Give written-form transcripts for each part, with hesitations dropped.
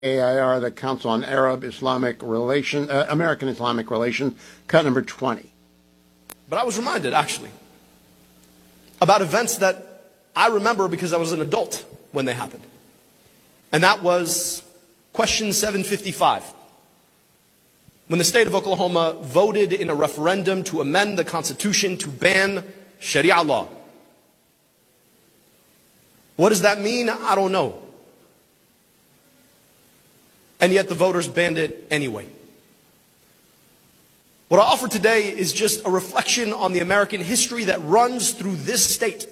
AIR, the Council on Arab Islamic Relations, American Islamic Relations, cut number 20. But I was reminded, actually, about events that I remember because I was an adult when they happened. And that was question 755. When the state of Oklahoma voted in a referendum to amend the Constitution to ban Sharia law. What does that mean? I don't know. And yet the voters banned it anyway. What I offer today is just a reflection on the American history that runs through this state.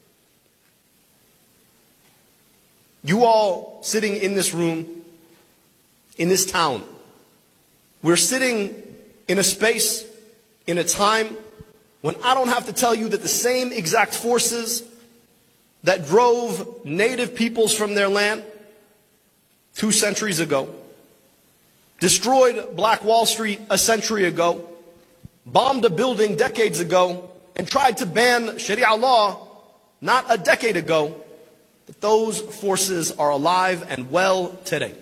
You all sitting in this room, in this town, we're sitting in a space, in a time when I don't have to tell you that the same exact forces that drove native peoples from their land 2 centuries ago, destroyed Black Wall Street a century ago, bombed a building decades ago, and tried to ban Sharia law not a decade ago, that those forces are alive and well today.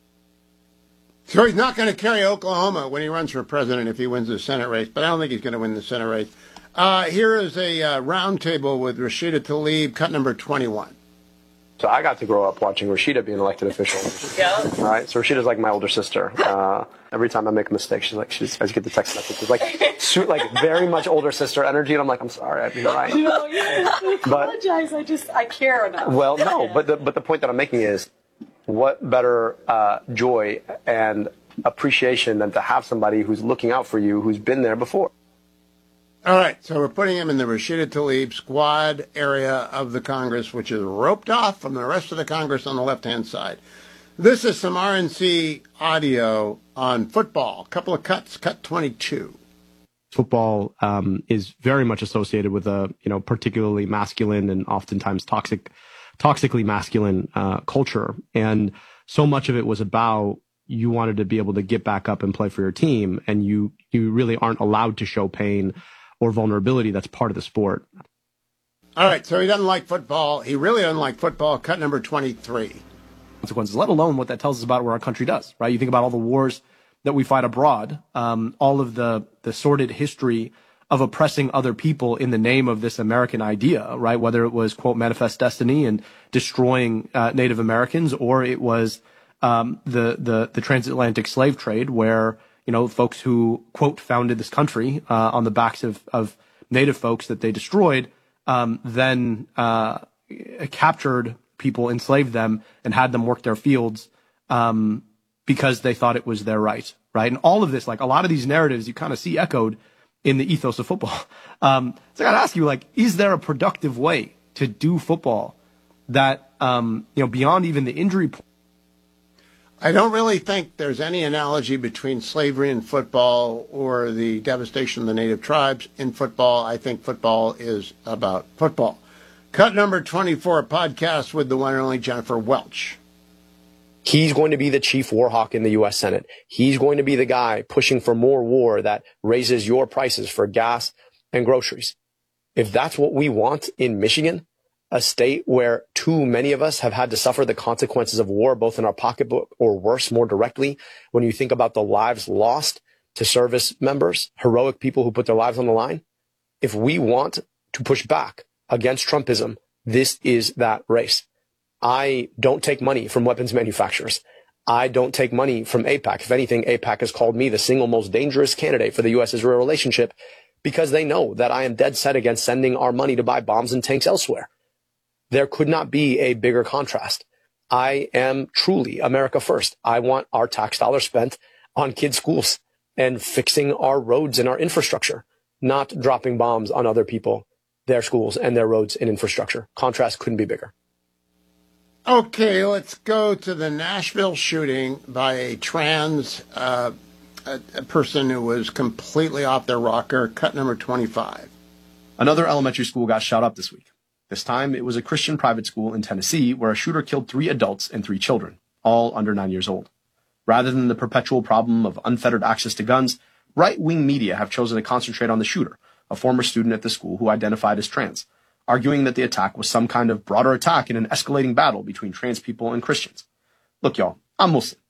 So he's not going to carry Oklahoma when he runs for president if he wins the Senate race, but I don't think he's going to win the Senate race. Here is a roundtable with Rashida Tlaib, cut number 21. So I got to grow up watching Rashida be an elected official. Yeah. All right. So Rashida's like my older sister. Every time I make a mistake, she's like, I just get the text messages like very much older sister energy, and I'm like, I'm sorry, I'd be right. No, you don't have to apologize. I care enough. Well, no, but the point that I'm making is, what better joy and appreciation than to have somebody who's looking out for you, who's been there before. All right, so we're putting him in the Rashida Tlaib squad area of the Congress, which is roped off from the rest of the Congress on the left-hand side. This is some RNC audio on football. A couple of cuts, cut 22. Football is very much associated with a particularly masculine and oftentimes toxically masculine culture, and so much of it was about you wanted to be able to get back up and play for your team, and you really aren't allowed to show pain or vulnerability. That's part of the sport. All right, so he doesn't like football. He really doesn't like football. Cut number 23. Consequences, let alone what that tells us about what our country does, right? You think about all the wars that we fight abroad, all of the sordid history of oppressing other people in the name of this American idea, right? Whether it was, quote, manifest destiny and destroying Native Americans, or it was the transatlantic slave trade, where folks who, quote, founded this country on the backs of Native folks that they destroyed, then captured people, enslaved them, and had them work their fields because they thought it was their right, right? And all of this, like a lot of these narratives, you kind of see echoed in the ethos of football. So I got to ask you, is there a productive way to do football that, beyond even the injury point? I don't really think there's any analogy between slavery and football or the devastation of the native tribes in football. I think football is about football. Cut number 24, podcast with the one and only Jennifer Welch. He's going to be the chief war hawk in the U.S. Senate. He's going to be the guy pushing for more war that raises your prices for gas and groceries. If that's what we want in Michigan, a state where too many of us have had to suffer the consequences of war, both in our pocketbook or worse, more directly, when you think about the lives lost to service members, heroic people who put their lives on the line. If we want to push back against Trumpism, this is that race. I don't take money from weapons manufacturers. I don't take money from AIPAC. If anything, AIPAC has called me the single most dangerous candidate for the U.S.-Israel relationship because they know that I am dead set against sending our money to buy bombs and tanks elsewhere. There could not be a bigger contrast. I am truly America first. I want our tax dollars spent on kids' schools and fixing our roads and our infrastructure, not dropping bombs on other people, their schools and their roads and infrastructure. Contrast couldn't be bigger. Okay, let's go to the Nashville shooting by a trans a person who was completely off their rocker. Cut number 25. Another elementary school got shot up this week. This time, it was a Christian private school in Tennessee where a shooter killed 3 adults and 3 children, all under 9 years old. Rather than the perpetual problem of unfettered access to guns, right-wing media have chosen to concentrate on the shooter, a former student at the school who identified as trans, arguing that the attack was some kind of broader attack in an escalating battle between trans people and Christians. Look, y'all, I'm Muslim.